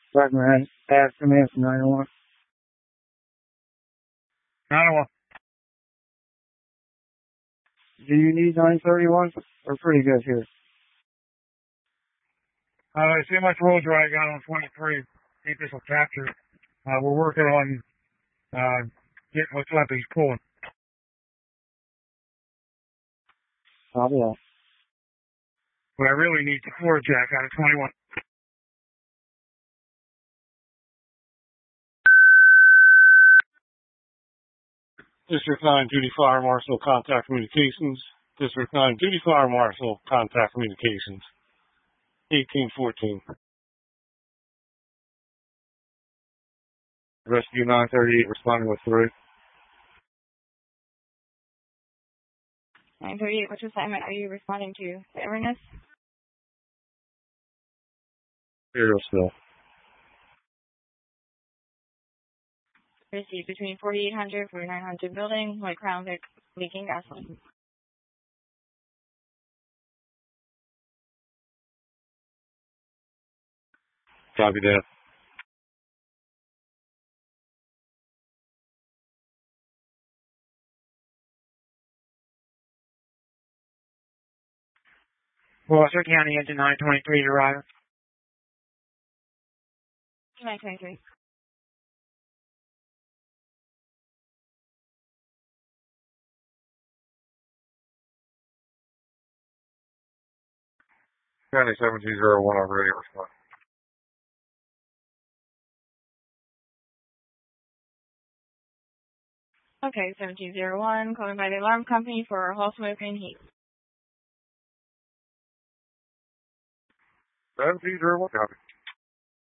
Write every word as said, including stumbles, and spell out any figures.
Recommend ask me if nine one. nine one. Do you need nine thirty-one? We're pretty good here. Uh, I see how much roll dry I got on twenty-three. See if this will capture. Uh, we're working on uh, getting what's left. He's pulling. Oh, yeah. But I really need the floor jack out of twenty-one. District nine, Duty Fire Marshal, Contact Communications. District nine, Duty Fire Marshal, Contact Communications. eighteen fourteen. Rescue nine thirty-eight responding with three. nine thirty-eight, which assignment are you responding to? Inverness? Imperial still. Received between forty-eight hundred and forty-nine hundred building, White Crown Vic, leaking gasoline. Copy that. Gloucester County engine nine twenty-three to arrive. nine twenty-three. County seventeen zero one on radio respond. Okay, seventeen zero one, calling by the alarm company for hall smoke and heat. seventeen zero one, copy.